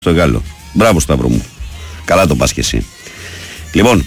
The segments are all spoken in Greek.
στο Γάλλο. Μπράβο Σταύρο μου. Καλά το πας και εσύ. Λοιπόν,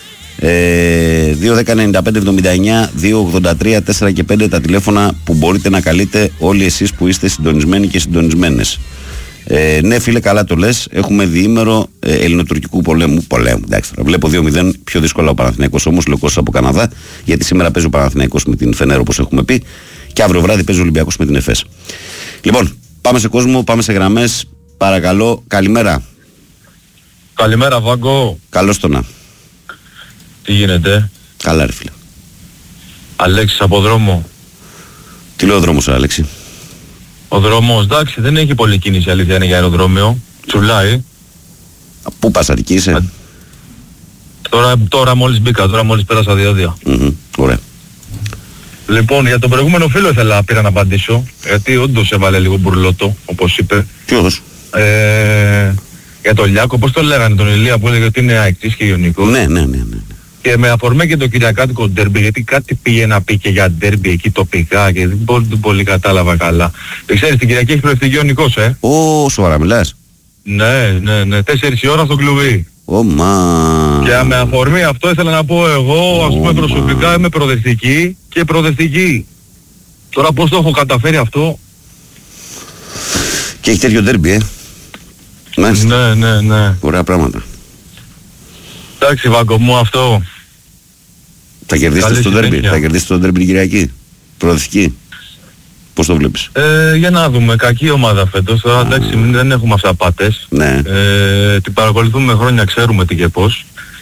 2-10-95-79-2-83-4 και 5 τα τηλέφωνα που μπορείτε να καλείτε όλοι εσείς που είστε συντονισμένοι και συντονισμένες. Ναι, φίλε, καλά το λες. Έχουμε διήμερο ελληνοτουρκικού πολέμου. Εντάξει, βλέπω 2-0 πιο δύσκολα ο Παναθηναϊκός όμως, Λευκός από Καναδά, γιατί σήμερα παίζει ο Παναθηναϊκός με την Φενέρ, όπως έχουμε πει, και αύριο βράδυ παίζει ο Ολυμπιακός με την ΕΦΕΣ. Λοιπόν, πάμε σε κόσμο, πάμε σε γραμμές. Παρακαλώ, καλημέρα. Καλημέρα, Βάγκο. Καλώς το να. Τι γίνεται? Καλά, ρε φίλε. Αλέξης από δρόμο. Τι λέει ο δρόμος, Αλέξη? Ο δρόμος, εντάξει, δεν έχει πολύ κίνηση, αλήθεια είναι, για αεροδρόμιο. Τσουλάει. Πού πας, Αττική είσαι? Τώρα μόλις μπήκα, τώρα μόλις πέρασα διόδια. Ωραία. Λοιπόν, για τον προηγούμενο φίλο πήρα να απαντήσω, γιατί όντως έβαλε λίγο μπουρλότο, όπως είπε. Ποιος? Για τον Λιάκο, πώς το λέγανε, τον Ηλία που έλεγε ότι είναι αεκτής και ιωνικός. Ναι. Και με αφορμή και το κυριακάτικο ντέρμπι, γιατί κάτι πήγε να πει και για ντέρμπι εκεί τοπικά και δεν πολύ κατάλαβα καλά. Ξέρεις, την Κυριακή έχει προευτεί Ιωνικός, Σοβαρά μιλάς? Ναι, 4 η ώρα στο κλουβί. Και με αφορμή αυτό ήθελα να πω εγώ, ας πούμε προσωπικά είμαι προοδευτική και προοδευτική. Τώρα πώς το έχω καταφέρει αυτό? Και έχει τέτοιο ντέρμπι, Μάλιστα. Ναι. Ωραία πράγματα. Εντάξει, Βάγκο μου, αυτό. Θα κερδίσετε στο ντέρμπι, την Κυριακή? Προοδευτική. Πώς το βλέπεις? Για να δούμε, κακή ομάδα φέτος. Τώρα εντάξει, δεν έχουμε αυταπάτες. Ναι. Την παρακολουθούμε χρόνια, ξέρουμε τι και πώς.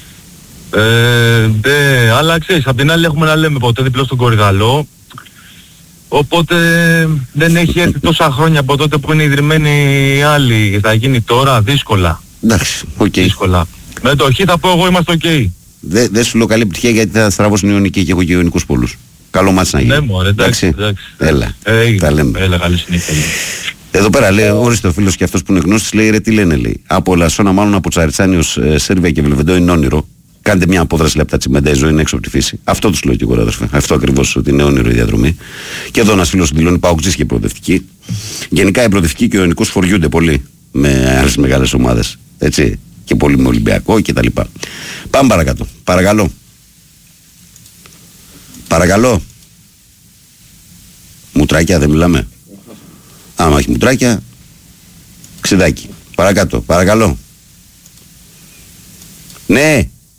Αλλά ξέρεις, απ' την άλλη έχουμε να λέμε ποτέ διπλό στον Κορυδαλό. Οπότε δεν έχει έρθει τόσα χρόνια από τότε που είναι ιδρυμένοι οι άλλοι. Θα γίνει τώρα δύσκολα. Εντάξει, οκ. Δύσκολα. Με το χ θα πω εγώ είμαστε οκ. Δεν σου λέω καλή επιτυχία, γιατί θα στραβώσουν οι Ιωνικοί και έχω και Ιωνικούς πολλούς. Καλό μάτς να γίνει. Ναι μωρέ, εντάξει. Έλα, τα λέμε. Έλα, καλή συνήθεια. Εδώ πέρα λέει, όριστε ο φίλος και αυτός που είναι γνώστης, λέει, ρε τι λένε, λέει. Από Λασσόνα, μάλλον από Τσαριτσάνιος, Σέρβια και Βελβεντό είναι όνειρο. Κάντε μια απόδραση από τα τσιμέντα, η ζωή είναι έξω από τη φύση. Αυτό τους λέω και εγώ, αδερφέ. Αυτό ακριβώς, ότι είναι όνειρο η διαδρομή. Και εδώ ένας φίλος δηλώνει Παοκτζής και προοδευτική. Γενικά οι προοδευτικοί και οι Ιωνικούς φοριούνται πολύ με άλλες μεγάλες ομάδες. Έτσι. Και πολύ με Ολυμπιακό και τα λοιπά. Πάμε παρακάτω. Παρακαλώ. Μουτράκια δεν μιλάμε? Άμα έχει μουτράκια, ξεδάκι. Παρακαλώ. Ναι.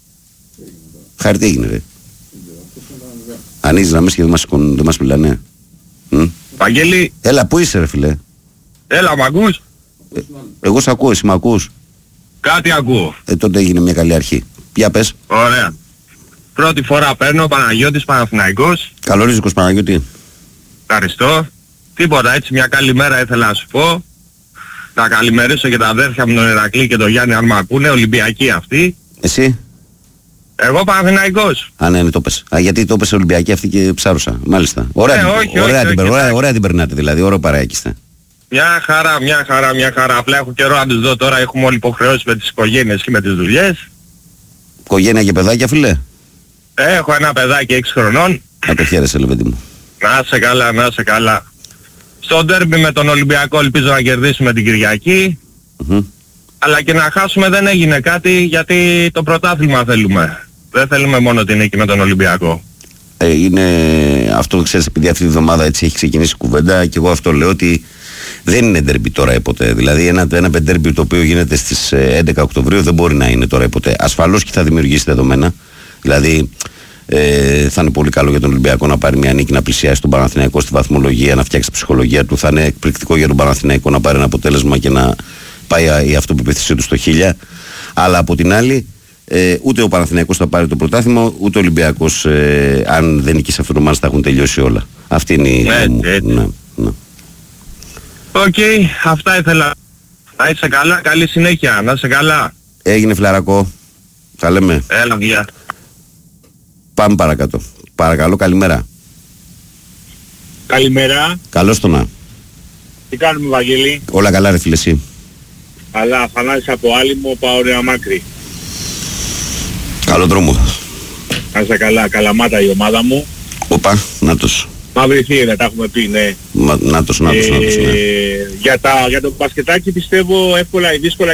Χάρη, τι έγινε, ρε? Ανοίγεις να μέσα και δεν μας μιλάνε. Βαγγέλη. Έλα, πού είσαι, ρε φίλε? Έλα, μ' ακούς? Εγώ σ' ακούω, εσύ μ' ακούς? Κάτι ακούω. Τότε έγινε μια καλή αρχή. Για πες. Ωραία. Πρώτη φορά παίρνω, Παναγιώτης Παναθηναϊκός. Καλορίζικος Παναγιώτη. Ευχαριστώ. Τίποτα, έτσι μια καλή μέρα ήθελα να σου πω. Να καλημερίσω και τα αδέρφια μου, τον Ηρακλή και τον Γιάννη, αν μ' ακούνε, Ολυμπιακοί αυτοί. Εσύ? Εγώ Παναθηναϊκός. Ναι, το πες. Γιατί το πες Ολυμπιακοί αυτοί και ψάρωσα. Μάλιστα. Ωραία την περνάτε δηλαδή, ωραίο παραέκειστε. Μια χαρά. Απλά έχω καιρό να τους δω τώρα, έχουμε όλοι υποχρεώσεις με τις οικογένειες και με τις δουλειές. Οικογένεια και παιδάκια, φίλε? Έχω ένα παιδάκι 6 χρονών. Να το χαίρεσαι, λεβέντη μου. Να σε καλά. Στο ντέρμπι με τον Ολυμπιακό ελπίζω να κερδίσουμε την Κυριακή. Αλλά και να χάσουμε δεν έγινε κάτι, γιατί το πρωτάθλημα θέλουμε. Δεν θέλουμε μόνο την νίκη με τον Ολυμπιακό. Είναι αυτό, ξέρεις, επειδή αυτή τη βδομάδα έτσι έχει ξεκινήσει η κουβέντα, και εγώ αυτό λέω, ότι δεν είναι ντέρμπι τώρα ποτέ. Δηλαδή ένα ντέρμπι το οποίο γίνεται στις 11 Οκτωβρίου δεν μπορεί να είναι τώρα ποτέ. Ασφαλώς και θα δημιουργήσει δεδομένα. Δηλαδή θα είναι πολύ καλό για τον Ολυμπιακό να πάρει μια νίκη, να πλησιάσει τον Παναθηναϊκό στη βαθμολογία, να φτιάξει τη ψυχολογία του. Θα είναι εκπληκτικό για τον Παναθηναϊκό να πάρει ένα αποτέλεσμα και να πάει η αυτοπεποίθησή του στο 1000. Αλλά από την άλλη, ούτε ο Παναθηναϊκός θα πάρει το πρωτάθλημα, ούτε ο Ολυμπιακός, αν δεν νικήσει αυτό το μάτς, θα έχουν τελειώσει όλα. Αυτή είναι η ιδέα μου. Ναι. Οκ, αυτά ήθελα. Να είσαι καλά, καλή συνέχεια, να είσαι καλά. Έγινε, φιλαρακό. Τα λέμε. Έλα, γεια. Πάμε παρακάτω. Παρακαλώ, καλημέρα. Καλημέρα. Καλώς το να. Τι κάνουμε, Βαγγέλη? Όλα καλά, ρε φίλε, εσύ? Καλά, Αφανάσης από Άλυμο, πάω Νέα Μάκρη. Καλό δρόμο. Να είσαι καλά, Καλαμάτα η ομάδα μου. Οπα, νάτος. Μαυριθύρα, τα έχουμε πει, ναι. Νάτος, ναι. Για το μπασκετάκι πιστεύω εύκολα ή δύσκολα